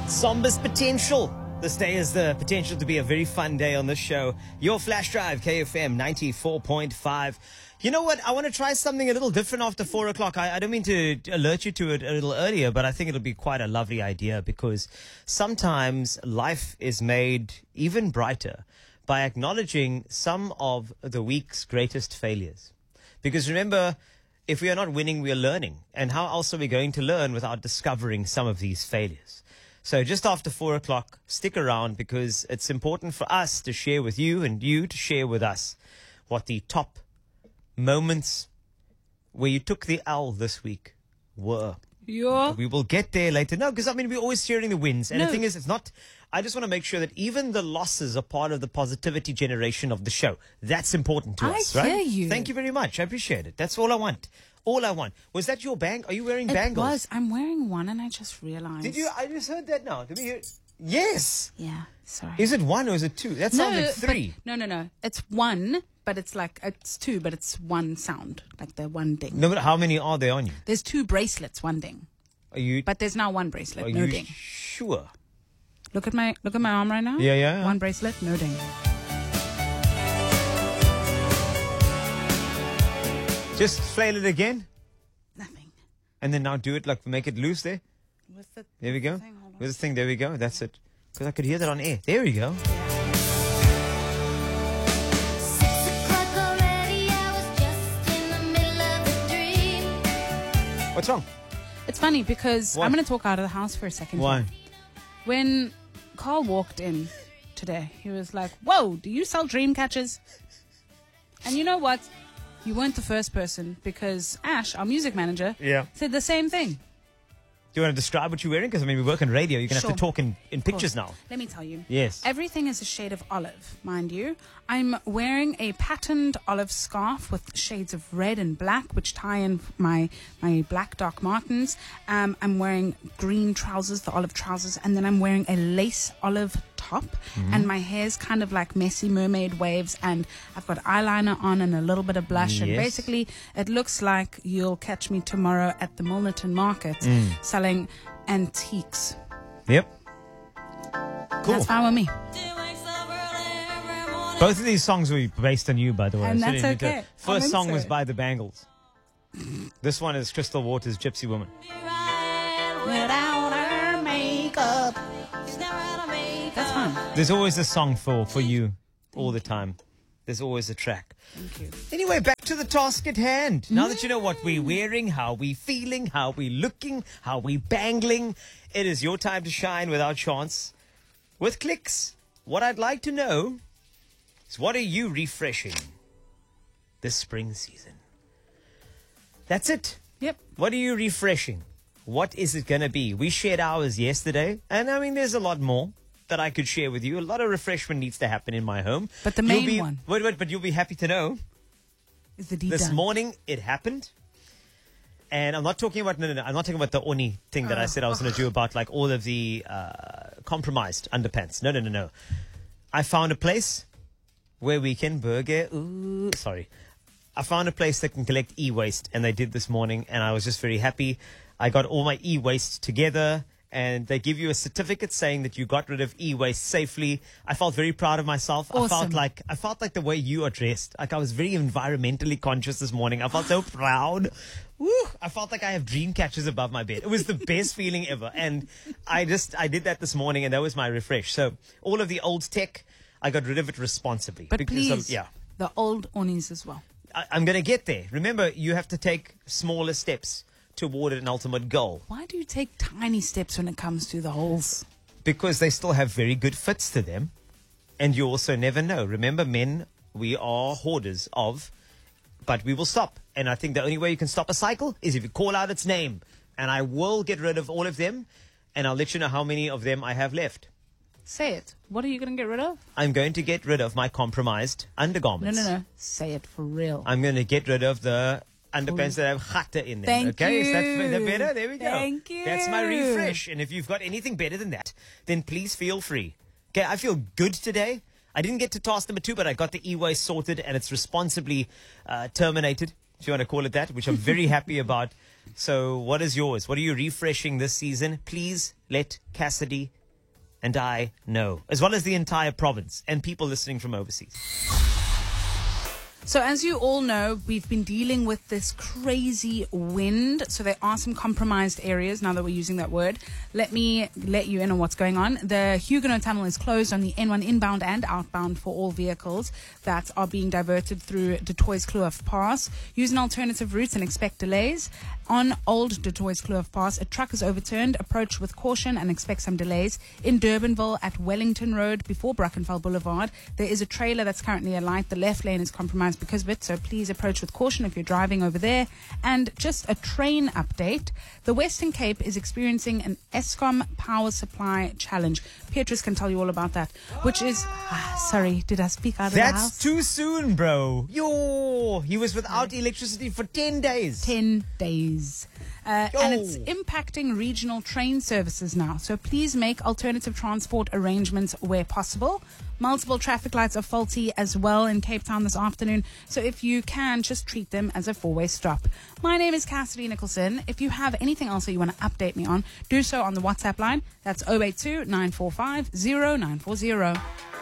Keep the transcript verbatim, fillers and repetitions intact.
Zombis potential. This day has the potential to be a very fun day on this show. Your Flash Drive, K F M ninety-four point five. You know what? I want to try something a little different after four o'clock. I, I don't mean to alert you to it a little earlier, but I think it'll be quite a lovely idea because sometimes life is made even brighter by acknowledging some of the week's greatest failures. Because remember, if we are not winning, we are learning. And how else are we going to learn without discovering some of these failures? So just after four o'clock, stick around because it's important for us to share with you and you to share with us what the top moments where you took the L this week were. Yeah. We will get there later. No, because I mean, we're always sharing the wins. And No. the thing is, it's not, I just want to make sure that even the losses are part of the positivity generation of the show. That's important to I us, right? hear you. Thank you very much. I appreciate it. That's all I want. All I want. Was that your bang? Are you wearing It bangles? was. I'm wearing one and I just realized. Did you? I just heard that now. Did we hear? Yes. Yeah, sorry. Is it one or is it two? That sounds like three. But, no, no, no. It's one, but it's like, it's two, but it's one sound. Like the one ding. No, but how many are there on you? There's two bracelets, one ding. Are you? But there's now one bracelet, Are no you ding. sure? Look at my look at my arm right now. Yeah, yeah, yeah. One bracelet, no ding. Just flail it again, Nothing. and then now do it like make it loose there. With the There we go. thing, hold on. With the thing, there we go. That's it. Because I could hear that on air. There we go. Six o'clock already, I was just in the middle of a dream. What's wrong? It's funny because What? I'm going to talk out of the house for a second. Why? When Carl walked in today, he was like, "Whoa, do you sell dream catchers?" And you know what? You weren't the first person because Ash, our music manager, Yeah. said the same thing. Do you want to describe what you're wearing? Because I mean, we work on radio. You're gonna Sure. have to talk in, in pictures now. Let me tell you. Yes. Everything is a shade of olive, mind you. I'm wearing a patterned olive scarf with shades of red and black, which tie in my my black Doc Martens. Um, I'm wearing green trousers, the olive trousers, and then I'm wearing a lace olive top. Mm-hmm. And my hair's kind of like messy mermaid waves, and I've got eyeliner on and a little bit of blush. And Yes. basically, it looks like you'll catch me tomorrow at the Milnerton Market Mm. selling antiques. Yep. Cool. That's fine with me. Both of these songs were based on you, by the way. And So that's you need to- okay. First I'm song into was it. by the Bangles. This one is Crystal Waters' Gypsy Woman. Without her makeup. That's fine. There's always a song for, for you all the time. There's always a track. Thank you. Anyway, back to the task at hand. Now that you know what we're wearing, how we're feeling, how we're looking, how we're bangling, it is your time to shine without chance. With clicks, what I'd like to know is what are you refreshing this spring season? That's it. Yep. What are you refreshing? What is it going to be? We shared ours yesterday, and I mean, there's a lot more that I could share with you. A lot of refreshment needs to happen in my home. But the You'll main be- one. Wait, wait, but you'll be happy to know Is the deep this down. morning it happened. And I'm not talking about, no, no, no, I'm not talking about the Oni thing that I said I was going to do about like all of the uh, compromised underpants. No, no, no, no. I found a place where we can burger. Ooh, sorry. I found a place that can collect e-waste, and they did this morning, and I was just very happy. I got all my e-waste together, and they give you a certificate saying that you got rid of e-waste safely. I felt very proud of myself. I felt Awesome. like I felt like the way you are dressed. Like I was very environmentally conscious this morning. I felt so proud. Woo! I felt like I have dream catchers above my bed. It was the best feeling ever, and I just I did that this morning, and that was my refresh. So all of the old tech, I got rid of it responsibly. But because please, of- yeah. the old Onis as well. I, I'm going to get there. Remember, you have to take smaller steps toward an ultimate goal Why do you take tiny steps when it comes to the holes? because they still have very good fits to them. And you also never know. Remember, men, we are hoarders of, but we will stop. And I think the only way you can stop a cycle is if you call out its name. And I will get rid of all of them, and I'll let you know how many of them I have left. Say it. What are you going to get rid of? I'm going to get rid of my compromised No, undergarments. no, no. Say it for real. I'm going to get rid of the underpants that have gatta in them. Thank okay, is that you. is that better? There we go. Thank you. That's my refresh. And if you've got anything better than that, then please feel free. Okay, I feel good today. I didn't get to task number two, but I got the e-waste sorted and it's responsibly uh, terminated, if you want to call it that, which I'm very happy about. So what is yours? What are you refreshing this season? Please let Cassidy and I know, as well as the entire province and people listening from overseas. So as you all know, we've been dealing with this crazy wind. So there are some compromised areas now that we're using that word. Let me let you in on what's going on. The Huguenot Tunnel is closed on the N one inbound and outbound for all vehicles that are being diverted through De Toys Kloof Pass. Use an alternative route and expect delays. On Old De Toys Kloof Pass, a truck is overturned. Approach with caution and expect some delays. In Durbanville at Wellington Road before Brackenfell Boulevard, there is a trailer that's currently alight. The left lane is compromised because of it, so please approach with caution if you're driving over there. And just a train update. The Western Cape is experiencing an Eskom power supply challenge. Beatrice can tell you all about that, which is... Ah, sorry, did I speak out of the That's house? too soon, bro. Yo, he was without electricity for ten days. ten days. Uh, and it's Yo. impacting regional train services now. So please make alternative transport arrangements where possible. Multiple traffic lights are faulty as well in Cape Town this afternoon. So if you can, just treat them as a four-way stop. My name is Cassidy Nicholson. If you have anything else that you want to update me on, do so on the WhatsApp line. That's zero eight two, nine four five, zero nine four zero.